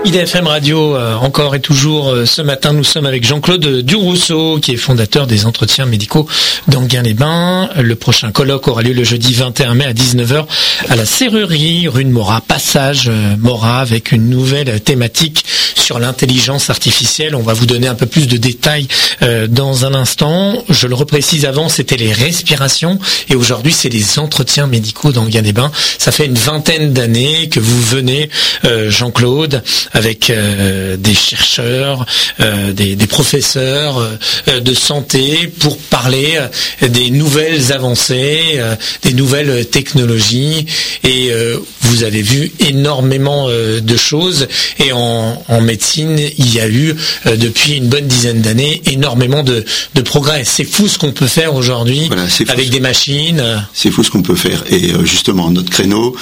IDFM Radio, encore et toujours ce matin, nous sommes avec Jean-Claude Durousseau, qui est fondateur des entretiens médicaux d'Enghien-les-Bains. Le prochain colloque aura lieu le jeudi 21 mai à 19h à la Serrurerie, rue de Morat, passage Morat, avec une nouvelle thématique sur l'intelligence artificielle. On va vous donner un peu plus de détails dans un instant. Je le reprécise avant, c'était les respirations, et aujourd'hui c'est les entretiens médicaux d'Enghien-les-Bains. Ça fait une vingtaine d'années que vous venez, Jean-Claude, avec des chercheurs, des professeurs de santé pour parler des nouvelles avancées, des nouvelles technologies, et vous avez vu énormément de choses, et en médecine il y a eu depuis une bonne dizaine d'années énormément de progrès. C'est fou ce qu'on peut faire aujourd'hui, voilà, avec des machines. C'est fou ce qu'on peut faire, et justement notre créneau,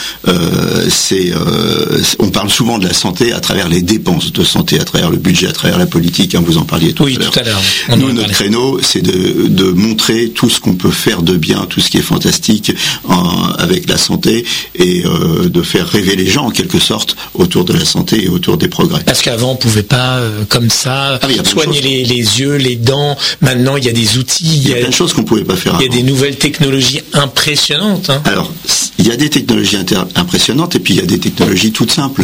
on parle souvent de la santé à travers les dépenses de santé, à travers le budget, à travers la politique, vous en parliez tout à l'heure. Nous, notre créneau, c'est de montrer tout ce qu'on peut faire de bien, tout ce qui est fantastique avec la santé, et de faire rêver les gens en quelque sorte autour de la santé et autour des progrès. Parce qu'avant on pouvait pas comme ça soigner les yeux, les dents. Maintenant il y a des outils, il y a plein de choses qu'on pouvait pas faire avant. Il y a des nouvelles technologies impressionnantes. Alors il y a des technologies impressionnantes, et puis il y a des technologies toutes simples.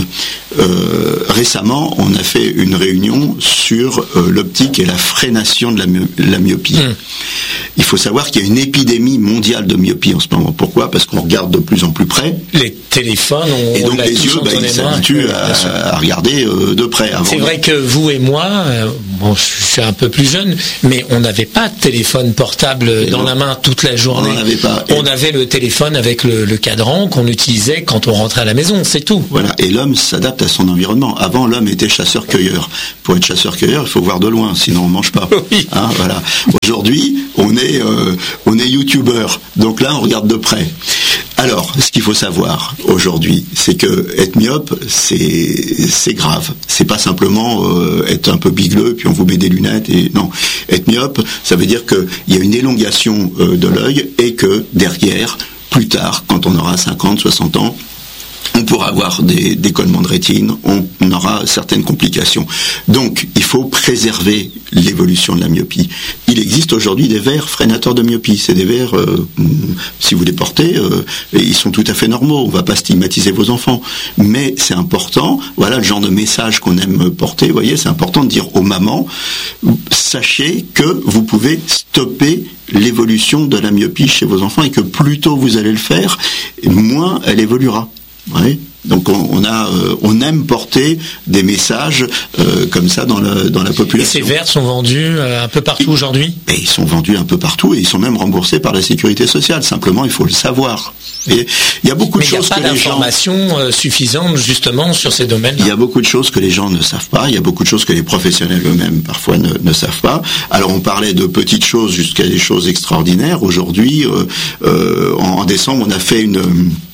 Récemment, on a fait une réunion sur l'optique et la freination de la myopie. Il faut savoir qu'il y a une épidémie mondiale de myopie en ce moment. Pourquoi ? Parce qu'on regarde de plus en plus près. Les téléphones, et donc les yeux, ils s'habituent à regarder de près. C'est vrai que vous et moi, je suis un peu plus jeune, mais on n'avait pas de téléphone portable dans la main toute la journée. On n'en avait pas. On avait le téléphone avec le cadran qu'on utilisait quand on rentrait à la maison, c'est tout. Voilà, et l'homme s'adapte à son environnement. Avant, l'homme était chasseur-cueilleur. Pour être chasseur-cueilleur, il faut voir de loin, sinon on ne mange pas. Oui. Voilà. Aujourd'hui, on est youtubeur, donc là on regarde de près. Alors, ce qu'il faut savoir aujourd'hui, c'est que être myope, c'est grave. C'est pas simplement être un peu bigleux puis on vous met des lunettes, et non. Être myope, ça veut dire qu'il y a une élongation de l'œil, et que derrière, plus tard, quand on aura 50, 60 ans, on pourra avoir des décollements de rétine, on aura certaines complications. Donc, il faut préserver l'évolution de la myopie. Il existe aujourd'hui des verres freinateurs de myopie. C'est des verres, si vous les portez, ils sont tout à fait normaux. On ne va pas stigmatiser vos enfants. Mais c'est important, voilà le genre de message qu'on aime porter, vous voyez, c'est important de dire aux mamans, sachez que vous pouvez stopper l'évolution de la myopie chez vos enfants, et que plus tôt vous allez le faire, moins elle évoluera. Oui. Donc on aime porter des messages comme ça dans la population. Et ces verres sont vendus un peu partout aujourd'hui ? Et ils sont vendus un peu partout, et ils sont même remboursés par la sécurité sociale. Simplement, il faut le savoir. Et il y a beaucoup de choses que les gens... Mais il n'y a pas d'informations suffisantes justement sur ces domaines-là. Il y a beaucoup de choses que les gens ne savent pas. Il y a beaucoup de choses que les professionnels eux-mêmes parfois ne savent pas. Alors on parlait de petites choses jusqu'à des choses extraordinaires. Aujourd'hui, en décembre, on a fait une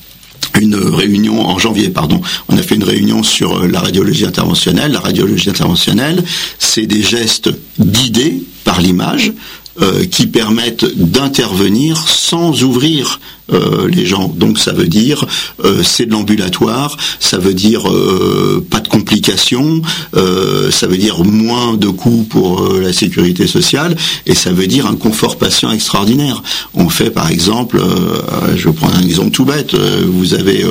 réunion, en janvier, pardon, on a fait une réunion sur la radiologie interventionnelle. La radiologie interventionnelle, c'est des gestes guidés par l'image qui permettent d'intervenir sans ouvrir les gens. Donc ça veut dire c'est de l'ambulatoire, ça veut dire pas de complications, ça veut dire moins de coûts pour la sécurité sociale, et ça veut dire un confort patient extraordinaire. On fait par exemple, je vais prendre un exemple tout bête, vous avez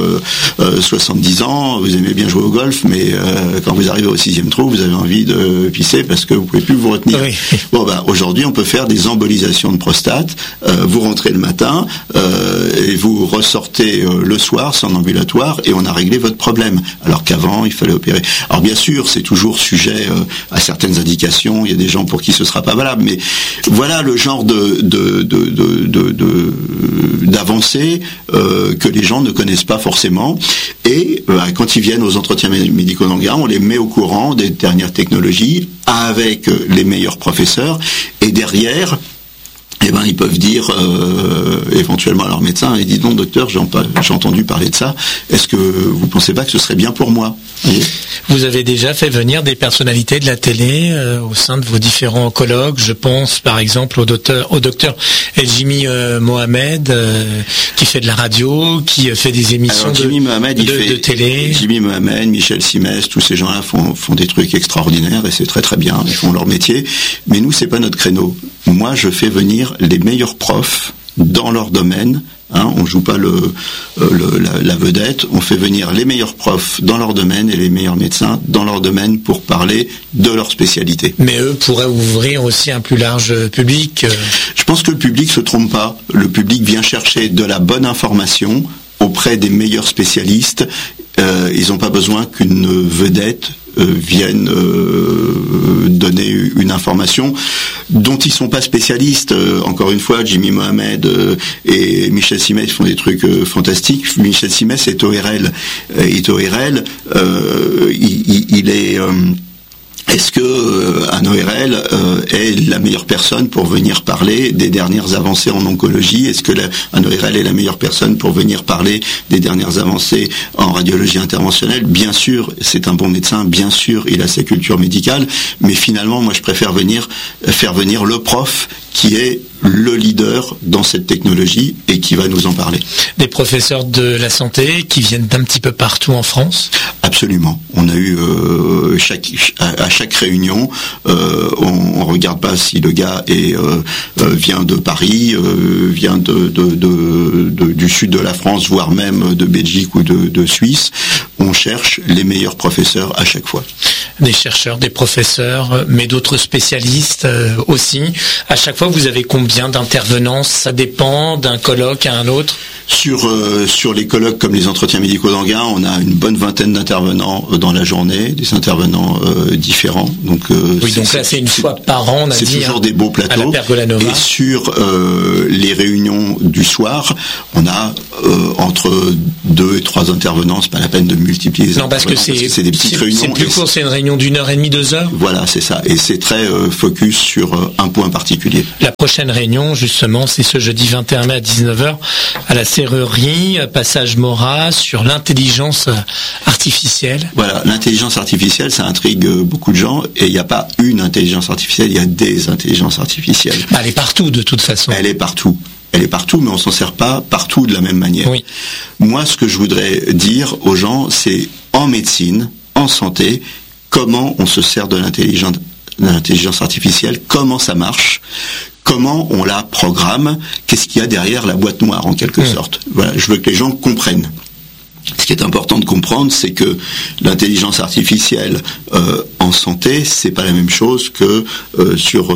70 ans, vous aimez bien jouer au golf, mais quand vous arrivez au 6e trou, vous avez envie de pisser parce que vous pouvez plus vous retenir. Oui. Bon aujourd'hui on peut faire des embolisations de prostate, vous rentrez le matin, et vous ressortez le soir sans ambulatoire, et on a réglé votre problème. Alors qu'avant, il fallait opérer. Alors bien sûr, c'est toujours sujet à certaines indications. Il y a des gens pour qui ce sera pas valable, mais voilà le genre d'avancées que les gens ne connaissent pas forcément. Et quand ils viennent aux entretiens médicaux d'Enghien, on les met au courant des dernières technologies avec les meilleurs professeurs. Et derrière, ils peuvent dire éventuellement à leur médecin, et dis donc docteur, j'ai entendu parler de ça, est-ce que vous pensez pas que ce serait bien pour moi? Vous avez déjà fait venir des personnalités de la télé au sein de vos différents colloques. Je pense par exemple au docteur El-Jimi Mohamed qui fait de la radio, qui fait des émissions de télé. Jimmy Mohamed, Michel Simès, tous ces gens-là font des trucs extraordinaires et c'est très très bien, ils font leur métier. Mais nous, c'est pas notre créneau. Moi, je fais venir les meilleurs profs dans leur domaine. On joue pas la vedette, on fait venir les meilleurs profs dans leur domaine et les meilleurs médecins dans leur domaine pour parler de leur spécialité. Mais eux pourraient ouvrir aussi un plus large public. Je pense que le public se trompe pas. Le public vient chercher de la bonne information auprès des meilleurs spécialistes. Ils n'ont pas besoin qu'une vedette vienne donner une information dont ils sont pas spécialistes. Encore une fois, Jimmy Mohamed et Michel Simès font des trucs fantastiques. Michel Simès est ORL. Il est... Est-ce que un ORL est la meilleure personne pour venir parler des dernières avancées en oncologie? Est-ce que un ORL est la meilleure personne pour venir parler des dernières avancées en radiologie interventionnelle? Bien sûr, c'est un bon médecin, bien sûr, il a sa culture médicale, mais finalement, moi, je préfère faire venir le prof qui est le leader dans cette technologie et qui va nous en parler. Des professeurs de la santé qui viennent d'un petit peu partout en France? Absolument. On a eu à chaque réunion, on regarde pas si le gars vient de Paris, vient du sud de la France, voire même de Belgique ou de Suisse. On cherche les meilleurs professeurs à chaque fois. Des chercheurs, des professeurs, mais d'autres spécialistes aussi. À chaque fois, vous avez combien d'intervenants? Ça dépend d'un colloque à un autre? Sur les colloques comme les entretiens médicaux d'Anguin, on a une bonne vingtaine d'intervenants dans la journée, des intervenants différents. Donc là c'est une fois par an, on a dit. C'est toujours des beaux plateaux. À la Pergola Nova. Et sur les réunions du soir, on a entre 2 et 3 intervenants. C'est pas la peine de multiplier les intervenants. Non, parce que c'est des petites réunions. C'est plus court, c'est une réunion d'1h30, 2 heures. Voilà, c'est ça. Et c'est très focus sur un point particulier. La prochaine réunion, justement, c'est ce jeudi 21 mai à 19h à la Serrerie, passage Maurras, sur l'intelligence artificielle. Voilà, l'intelligence artificielle, ça intrigue beaucoup de gens, et il n'y a pas une intelligence artificielle, il y a des intelligences artificielles. Elle est partout, de toute façon. Elle est partout, mais on s'en sert pas partout de la même manière. Oui. Moi, ce que je voudrais dire aux gens, c'est en médecine, en santé, comment on se sert de l'intelligence artificielle, comment ça marche, comment on la programme, qu'est-ce qu'il y a derrière la boîte noire en quelque sorte. Voilà, je veux que les gens comprennent. Ce qui est important de comprendre, c'est que l'intelligence artificielle en santé, c'est pas la même chose que sur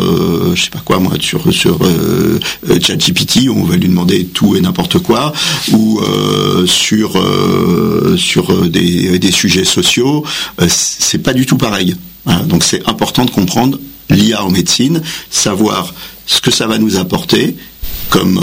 ChatGPT où on va lui demander tout et n'importe quoi, ou sur des sujets sociaux. C'est pas du tout pareil. Voilà, donc c'est important de comprendre l'IA en médecine, savoir ce que ça va nous apporter comme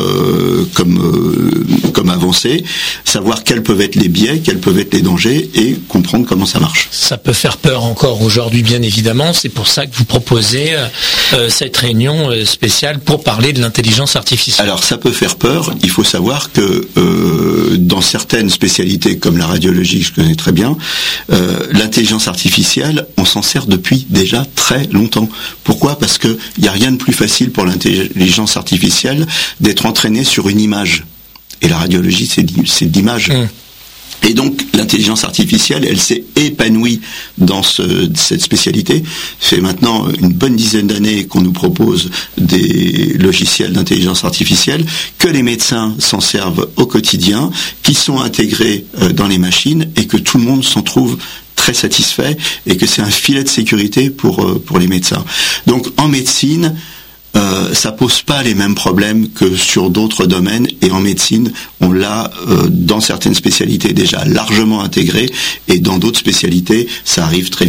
avancée, savoir quels peuvent être les biais, quels peuvent être les dangers et comprendre comment ça marche. Ça peut faire peur encore aujourd'hui, bien évidemment. C'est pour ça que vous proposez cette réunion spéciale pour parler de l'intelligence artificielle. Alors ça peut faire peur. Il faut savoir que dans certaines spécialités comme la radiologie, que je connais très bien, l'intelligence artificielle, on s'en sert depuis déjà très longtemps. Pourquoi ? Parce que il n'y a rien de plus facile pour l'intelligence artificielle d'être entraîné sur une image. Et la radiologie, c'est de l'image. Et donc, l'intelligence artificielle, elle s'est épanouie dans cette spécialité. Ça fait maintenant une bonne dizaine d'années qu'on nous propose des logiciels d'intelligence artificielle, que les médecins s'en servent au quotidien, qui sont intégrés dans les machines et que tout le monde s'en trouve très satisfait et que c'est un filet de sécurité pour les médecins. Donc, en médecine, ça pose pas les mêmes problèmes que sur d'autres domaines, et en médecine on l'a dans certaines spécialités déjà largement intégré, et dans d'autres spécialités ça arrive très vite.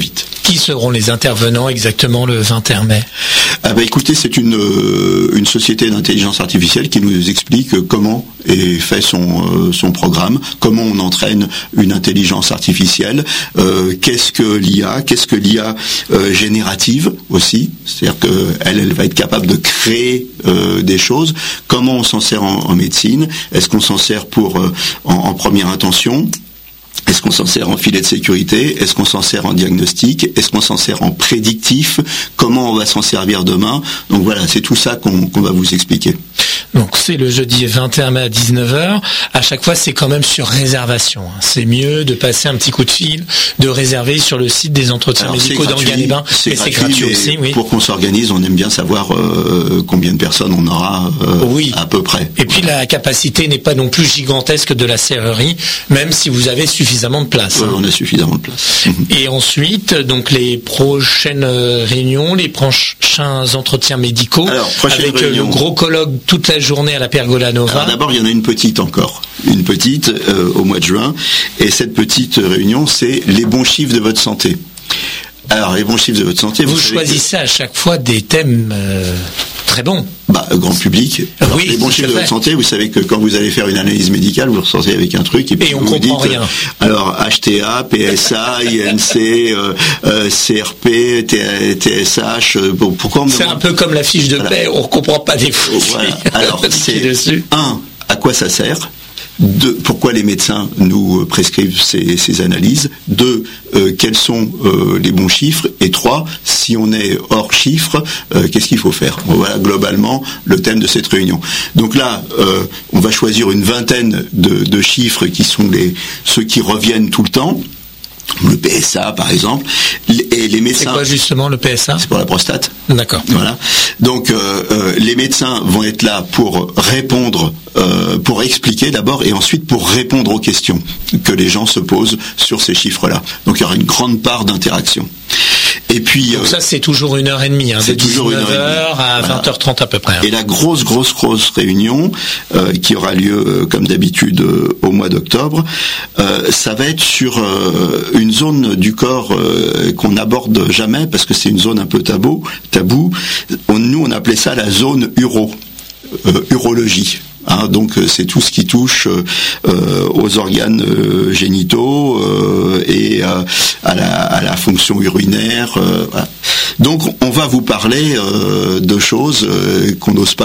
Qui seront les intervenants exactement le 21 mai? Écoutez, c'est une société d'intelligence artificielle qui nous explique comment est fait son programme, comment on entraîne une intelligence artificielle, qu'est-ce que l'IA générative aussi, c'est-à-dire qu'elle va être capable de créer des choses, comment on s'en sert en médecine, est-ce qu'on s'en sert en première intention? Est-ce qu'on s'en sert en filet de sécurité? Est-ce qu'on s'en sert en diagnostic? Est-ce qu'on s'en sert en prédictif? Comment on va s'en servir demain? Donc voilà, c'est tout ça qu'on va vous expliquer. Donc c'est le jeudi 21 mai à 19h. À chaque fois, c'est quand même sur réservation. C'est mieux de passer un petit coup de fil, de réserver sur le site des entretiens médicaux d'Enghien-les-Bains. C'est gratuit aussi, oui. Pour qu'on s'organise, on aime bien savoir combien de personnes on aura à peu près. Et puis la capacité n'est pas non plus gigantesque de la serrerie, même si vous avez suffisamment de place. On a suffisamment de place. Et ensuite, donc les prochaines réunions, les prochains entretiens médicaux, avec le gros colloque toute la journée à la Pergola Nova. Alors d'abord, il y en a une petite encore. Une petite au mois de juin. Et cette petite réunion, c'est les bons chiffres de votre santé. Alors, les bons chiffres de votre santé... Vous choisissez à chaque fois des thèmes très bons. Grand public. Alors, les bons chiffres de votre santé, vous savez que quand vous allez faire une analyse médicale, vous ressortez avec un truc et on comprend rien. Alors, HTA, PSA, INC, CRP, TSH, pourquoi on me demande... C'est un peu comme la fiche de paie, on ne comprend pas des fois. Voilà. Alors, c'est à quoi ça sert? 2, pourquoi les médecins nous prescrivent ces analyses? 2, quels sont les bons chiffres? Et 3, si on est hors chiffres, qu'est-ce qu'il faut faire? Voilà globalement le thème de cette réunion. Donc là, on va choisir une vingtaine de chiffres qui sont ceux qui reviennent tout le temps. Le PSA par exemple, et les médecins... C'est quoi justement le PSA? C'est pour la prostate. D'accord. Voilà. Donc les médecins vont être là pour répondre, pour expliquer d'abord, et ensuite pour répondre aux questions que les gens se posent sur ces chiffres-là. Donc il y aura une grande part d'interaction. Et puis, donc ça c'est toujours 1h30, de 19h à 20h30 à peu près. Et la grosse réunion qui aura lieu comme d'habitude au mois d'octobre, ça va être sur une zone du corps qu'on n'aborde jamais parce que c'est une zone un peu tabou. Nous on appelait ça la zone urologie. Donc c'est tout ce qui touche aux organes génitaux et à la fonction urinaire. Voilà. Donc on va vous parler de choses qu'on n'ose pas